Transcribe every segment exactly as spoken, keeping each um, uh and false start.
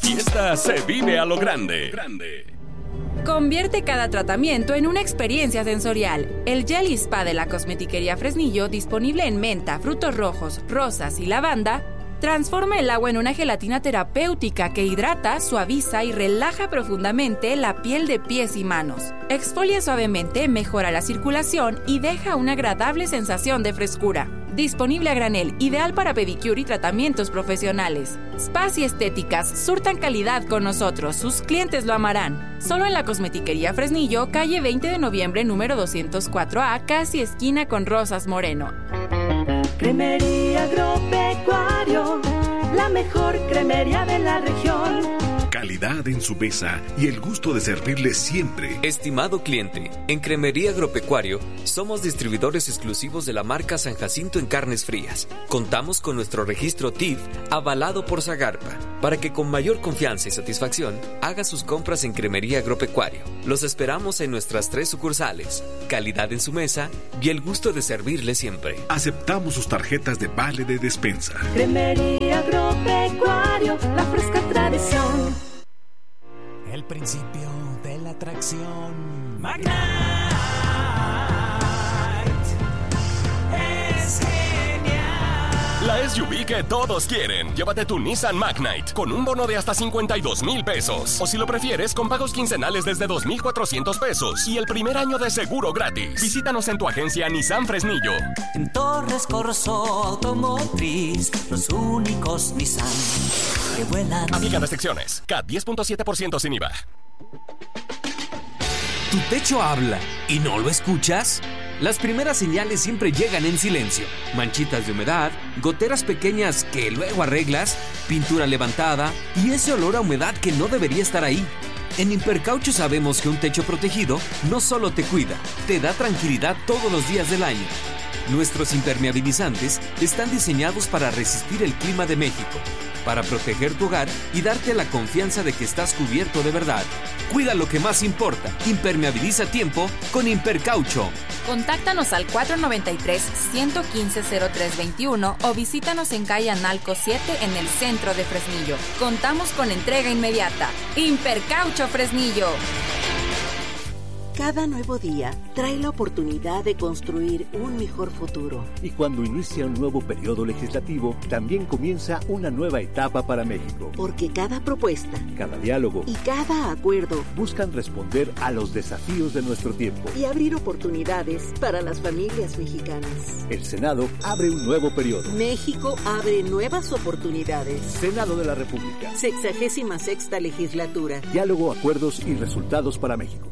fiesta se vive a lo grande. grande. Convierte cada tratamiento en una experiencia sensorial. El Gel Spa de la Cosmetiquería Fresnillo, disponible en menta, frutos rojos, rosas y lavanda, transforma el agua en una gelatina terapéutica que hidrata, suaviza y relaja profundamente la piel de pies y manos. Exfolia suavemente, mejora la circulación y deja una agradable sensación de frescura. Disponible a granel, ideal para pedicure y tratamientos profesionales. Spas y estéticas surtan calidad con nosotros, sus clientes lo amarán. Solo en la Cosmetiquería Fresnillo, calle veinte de noviembre, número doscientos cuatro A, casi esquina con Rosas Moreno. Cremería Agropecuario, la mejor cremería de la región. Calidad en su mesa y el gusto de servirle siempre. Estimado cliente, en Cremería Agropecuario somos distribuidores exclusivos de la marca San Jacinto en carnes frías. Contamos con nuestro registro T I F avalado por Zagarpa, para que con mayor confianza y satisfacción haga sus compras en Cremería Agropecuario. Los esperamos en nuestras tres sucursales. Calidad en su mesa y el gusto de servirle siempre. Aceptamos sus tarjetas de vale de despensa. Cremería Agropecuario, la fresca tradición. El principio de la atracción. Magnite es genial. La S U V que todos quieren. Llévate tu Nissan Magnite con un bono de hasta cincuenta y dos mil pesos. O si lo prefieres, con pagos quincenales desde dos mil cuatrocientos pesos. Y el primer año de seguro gratis. Visítanos en tu agencia Nissan Fresnillo. En Torres Corso Automotriz, los únicos Nissan que vuelan. Aplican restricciones. C A T diez punto siete por ciento sin I V A. ¿Tu techo habla y no lo escuchas? Las primeras señales siempre llegan en silencio. Manchitas de humedad, goteras pequeñas que luego arreglas, pintura levantada y ese olor a humedad que no debería estar ahí. En Impercaucho sabemos que un techo protegido no solo te cuida, te da tranquilidad todos los días del año. Nuestros impermeabilizantes están diseñados para resistir el clima de México, para proteger tu hogar y darte la confianza de que estás cubierto de verdad. Cuida lo que más importa. Impermeabiliza a tiempo con Impercaucho. Contáctanos al cuatro noventa y tres, ciento quince, cero tres veintiuno o visítanos en calle Analco siete en el centro de Fresnillo. Contamos con entrega inmediata. Impercaucho Fresnillo. Cada nuevo día trae la oportunidad de construir un mejor futuro. Y cuando inicia un nuevo periodo legislativo, también comienza una nueva etapa para México. Porque cada propuesta, cada diálogo y cada acuerdo buscan responder a los desafíos de nuestro tiempo y abrir oportunidades para las familias mexicanas. El Senado abre un nuevo periodo. México abre nuevas oportunidades. Senado de la República. Sexagésima sexta legislatura. Diálogo, acuerdos y resultados para México.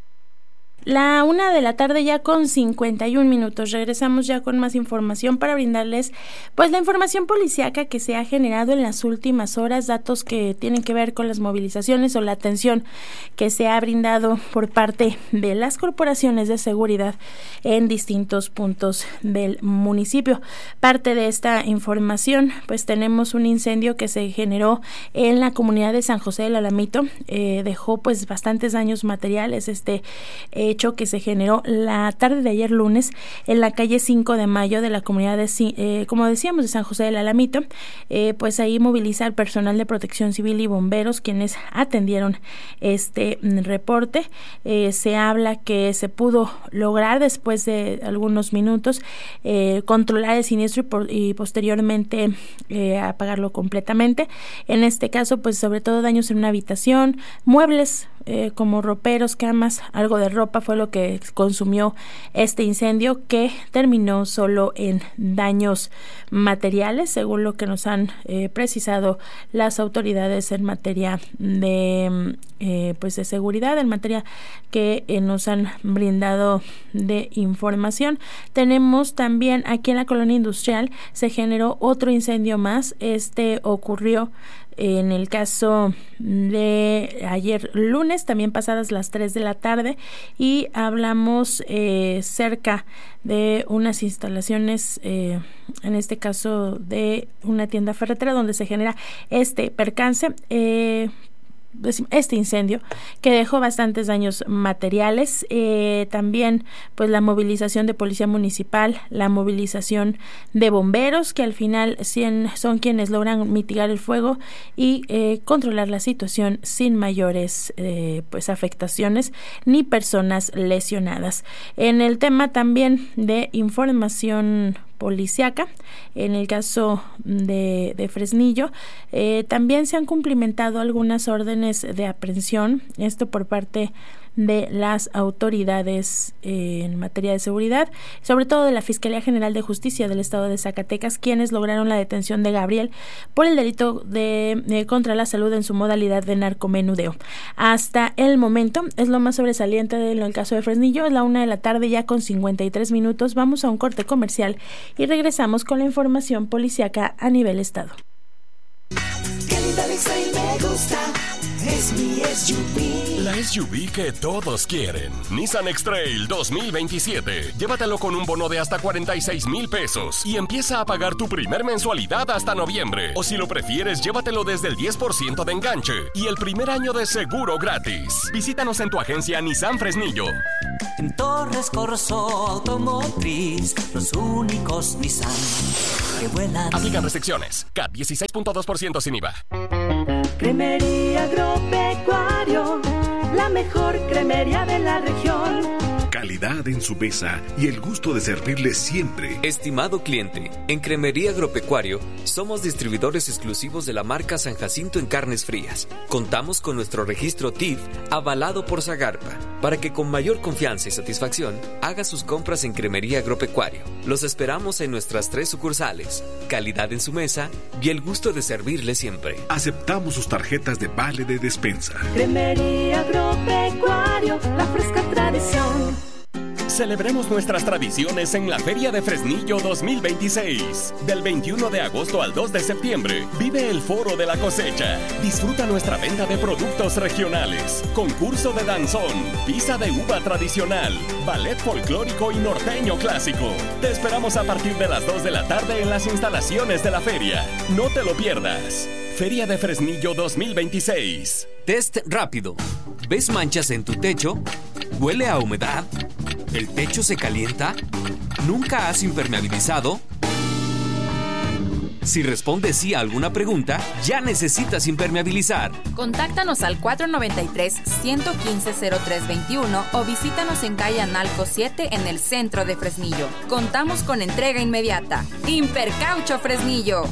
La una de la tarde ya con cincuenta y un minutos. Regresamos ya con más información para brindarles pues la información policíaca que se ha generado en las últimas horas, datos que tienen que ver con las movilizaciones o la atención que se ha brindado por parte de las corporaciones de seguridad en distintos puntos del municipio. Parte de esta información, pues tenemos un incendio que se generó en la comunidad de San José del Alamito, eh, dejó pues bastantes daños materiales. Este eh, hecho que se generó la tarde de ayer lunes en la calle cinco de mayo de la comunidad de, eh, como decíamos, de San José del Alamito. Eh, pues ahí moviliza el personal de protección civil y bomberos quienes atendieron este reporte. Eh, se habla que se pudo lograr después de algunos minutos eh, controlar el siniestro y, por, y posteriormente eh, apagarlo completamente. En este caso, pues sobre todo daños en una habitación, muebles eh, como roperos, camas, algo de ropa fue lo que consumió este incendio, que terminó solo en daños materiales, según lo que nos han eh, precisado las autoridades en materia de eh, pues de seguridad, en materia que eh, nos han brindado de información. Tenemos también aquí en la colonia industrial se generó otro incendio más. Este ocurrió en el caso de ayer lunes, también pasadas las tres de la tarde, y hablamos eh, cerca de unas instalaciones, eh, en este caso de una tienda ferretera donde se genera este percance. Eh, este incendio que dejó bastantes daños materiales. Eh, también pues la movilización de policía municipal, la movilización de bomberos, que al final son quienes logran mitigar el fuego y eh, controlar la situación sin mayores eh, pues afectaciones ni personas lesionadas. En el tema también de información policiaca, en el caso de, de Fresnillo, eh, también se han cumplimentado algunas órdenes de aprehensión, esto por parte de las autoridades eh, en materia de seguridad, sobre todo de la Fiscalía General de Justicia del Estado de Zacatecas, quienes lograron la detención de Gabriel por el delito de, de contra la salud en su modalidad de narcomenudeo. Hasta el momento es lo más sobresaliente del caso de Fresnillo. Es la una de la tarde ya con cincuenta y tres minutos. Vamos a un corte comercial y regresamos con la información policiaca a nivel estado. Me gusta, es mi S U V. La S U V que todos quieren. Nissan X-Trail dos mil veintisiete. Llévatelo con un bono de hasta cuarenta y seis mil pesos y empieza a pagar tu primer mensualidad hasta noviembre. O si lo prefieres, llévatelo desde el diez por ciento de enganche y el primer año de seguro gratis. Visítanos en tu agencia Nissan Fresnillo. En Torres Corso Automotriz, los únicos Nissan que vuelan. Aplican restricciones. C A T dieciséis punto dos por ciento sin I V A. Cremería Agropecuario, la mejor cremería de la región. Calidad en su mesa y el gusto de servirle siempre. Estimado cliente, en Cremería Agropecuario somos distribuidores exclusivos de la marca San Jacinto en carnes frías. Contamos con nuestro registro T I F avalado por Zagarpa, para que con mayor confianza y satisfacción haga sus compras en Cremería Agropecuario. Los esperamos en nuestras tres sucursales. Calidad en su mesa y el gusto de servirle siempre. Aceptamos sus tarjetas de vale de despensa. Cremería Agropecuario, la fresca tradición. Celebremos nuestras tradiciones en la Feria de Fresnillo dos mil veintiséis. Del veintiuno de agosto al dos de septiembre, vive el Foro de la Cosecha. Disfruta nuestra venta de productos regionales, concurso de danzón, pizza de uva tradicional, ballet folclórico y norteño clásico. Te esperamos a partir de las dos de la tarde en las instalaciones de la feria. No te lo pierdas. Feria de Fresnillo dos mil veintiséis. Test rápido. ¿Ves manchas en tu techo? ¿Huele a humedad? ¿El techo se calienta? ¿Nunca has impermeabilizado? Si respondes sí a alguna pregunta, ya necesitas impermeabilizar. Contáctanos al cuatro noventa y tres, ciento quince, cero tres veintiuno o visítanos en calle Analco siete en el centro de Fresnillo. Contamos con entrega inmediata. Impercaucho Fresnillo.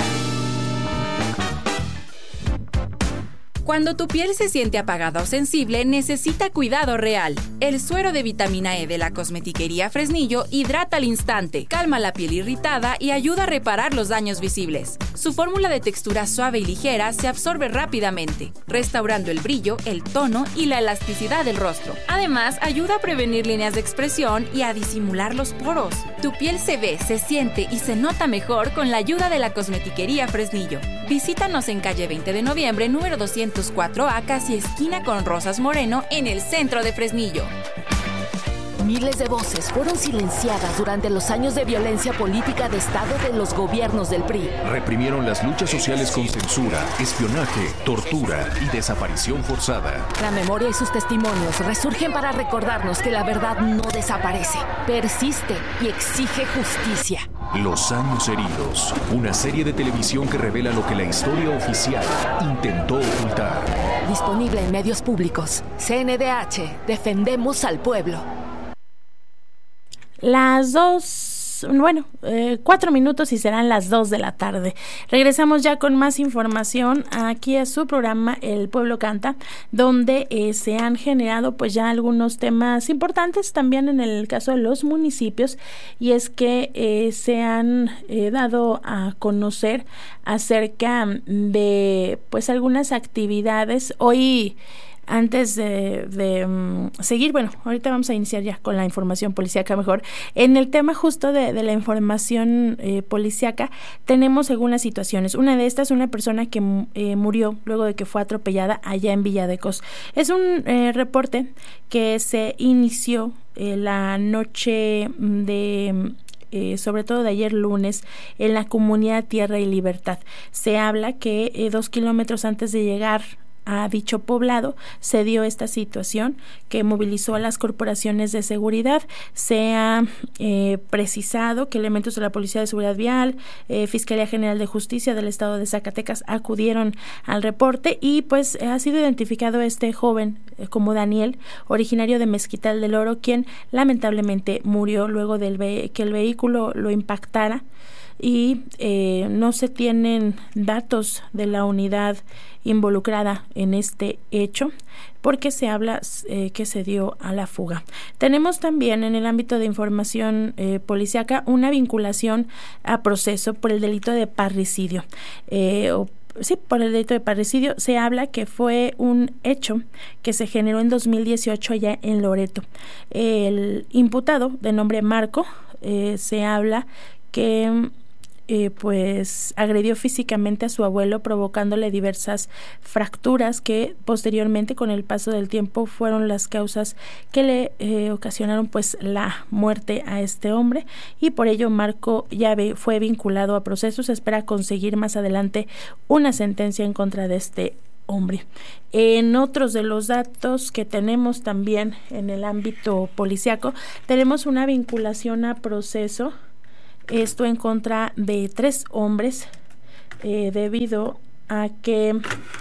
Cuando tu piel se siente apagada o sensible, necesita cuidado real. El suero de vitamina E de la Cosmetiquería Fresnillo hidrata al instante, calma la piel irritada y ayuda a reparar los daños visibles. Su fórmula de textura suave y ligera se absorbe rápidamente, restaurando el brillo, el tono y la elasticidad del rostro. Además, ayuda a prevenir líneas de expresión y a disimular los poros. Tu piel se ve, se siente y se nota mejor con la ayuda de la Cosmetiquería Fresnillo. Visítanos en calle veinte de noviembre, número doscientos cuatro A, casi esquina con Rosas Moreno, en el centro de Fresnillo. Miles de voces fueron silenciadas durante los años de violencia política de Estado de los gobiernos del P R I. Reprimieron las luchas sociales con censura, espionaje, tortura y desaparición forzada. La memoria y sus testimonios resurgen para recordarnos que la verdad no desaparece, persiste y exige justicia. Los años heridos, una serie de televisión que revela lo que la historia oficial intentó ocultar. Disponible en medios públicos. C N D H, defendemos al pueblo. Las dos, bueno, eh, cuatro minutos y serán las dos de la tarde. Regresamos ya con más información aquí a su programa El Pueblo Canta, donde eh, se han generado pues ya algunos temas importantes también en el caso de los municipios, y es que eh, se han eh, dado a conocer acerca de pues algunas actividades. Hoy, antes de, de um, seguir, bueno, ahorita vamos a iniciar ya con la información policíaca mejor. En el tema justo de, de la información eh, policíaca, tenemos algunas situaciones. Una de estas, una persona que eh, murió luego de que fue atropellada allá en Villadecos. Es un eh, reporte que se inició eh, la noche de... Eh, sobre todo de ayer lunes, en la comunidad Tierra y Libertad. Se habla que eh, dos kilómetros antes de llegar a dicho poblado se dio esta situación que movilizó a las corporaciones de seguridad. Se ha eh, precisado que elementos de la Policía de Seguridad Vial, eh, Fiscalía General de Justicia del Estado de Zacatecas acudieron al reporte y pues ha sido identificado este joven eh, como Daniel, originario de Mezquital del Oro, quien lamentablemente murió luego de ve- que el vehículo lo impactara. Y eh, no se tienen datos de la unidad involucrada en este hecho porque se habla eh, que se dio a la fuga. Tenemos también en el ámbito de información eh, policíaca una vinculación a proceso por el delito de parricidio. Eh, o Sí, por el delito de parricidio. Se habla que fue un hecho que se generó en dos mil dieciocho allá en Loreto. El imputado, de nombre Marco, eh, se habla que Eh, pues agredió físicamente a su abuelo, provocándole diversas fracturas que posteriormente, con el paso del tiempo, fueron las causas que le eh, ocasionaron pues la muerte a este hombre, y por ello Marco ya ve, fue vinculado a procesos. Se espera conseguir más adelante una sentencia en contra de este hombre. En otros de los datos que tenemos también en el ámbito policiaco, tenemos una vinculación a proceso, esto en contra de tres hombres, eh, debido a que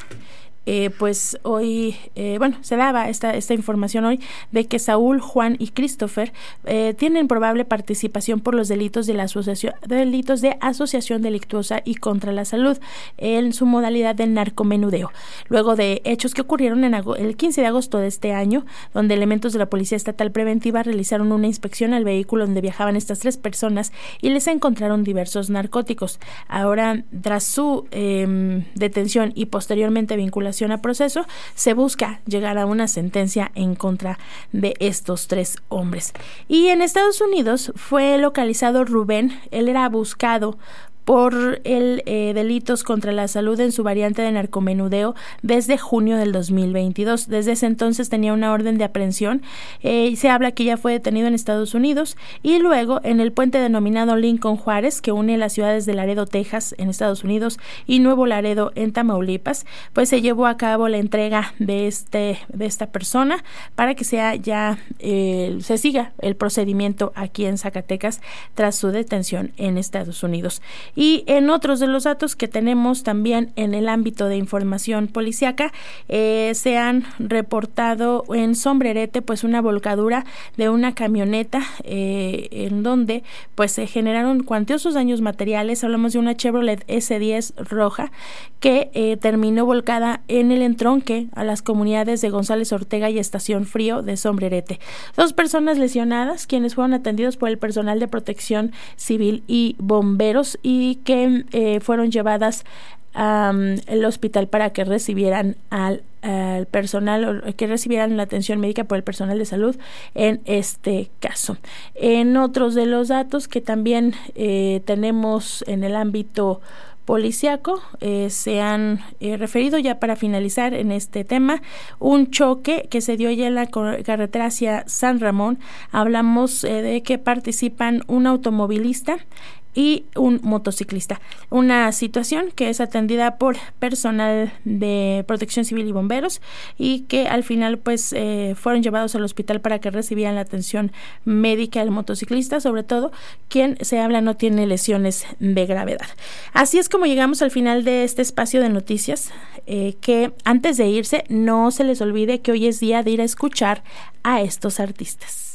Eh, pues hoy, eh, bueno, se daba esta, esta información hoy de que Saúl, Juan y Christopher eh, tienen probable participación por los delitos de la asociación, delitos de asociación delictuosa y contra la salud en su modalidad de narcomenudeo. Luego de hechos que ocurrieron en ago- el quince de agosto de este año, donde elementos de la Policía Estatal Preventiva realizaron una inspección al vehículo donde viajaban estas tres personas y les encontraron diversos narcóticos. Ahora, tras su eh, detención y posteriormente vinculación a proceso, se busca llegar a una sentencia en contra de estos tres hombres. Y en Estados Unidos fue localizado Rubén. Él era buscado por el eh, delitos contra la salud en su variante de narcomenudeo desde junio del dos mil veintidós. Desde ese entonces tenía una orden de aprehensión. Eh, se habla que ya fue detenido en Estados Unidos y luego en el puente denominado Lincoln Juárez, que une las ciudades de Laredo, Texas, en Estados Unidos, y Nuevo Laredo, en Tamaulipas, pues se llevó a cabo la entrega de este de esta persona para que sea ya eh, se siga el procedimiento aquí en Zacatecas tras su detención en Estados Unidos. Y en otros de los datos que tenemos también en el ámbito de información policiaca, eh, se han reportado en Sombrerete pues una volcadura de una camioneta eh, en donde pues se generaron cuantiosos daños materiales. Hablamos de una Chevrolet ese diez roja que eh, terminó volcada en el entronque a las comunidades de González Ortega y Estación Frío de Sombrerete. Dos personas lesionadas, quienes fueron atendidos por el personal de protección civil y bomberos, y y que eh, fueron llevadas al um, hospital para que recibieran al, al personal, que recibieran la atención médica por el personal de salud en este caso. En otros de los datos que también eh, tenemos en el ámbito policiaco, eh, se han eh, referido ya para finalizar en este tema, un choque que se dio ya en la carretera hacia San Ramón. Hablamos eh, de que participan un automovilista y un motociclista. Una situación que es atendida por personal de protección civil y bomberos y que al final pues eh, fueron llevados al hospital para que recibieran la atención médica del motociclista, sobre todo quien se habla no tiene lesiones de gravedad. Así es como llegamos al final de este espacio de noticias, eh, que antes de irse no se les olvide que hoy es día de ir a escuchar a estos artistas.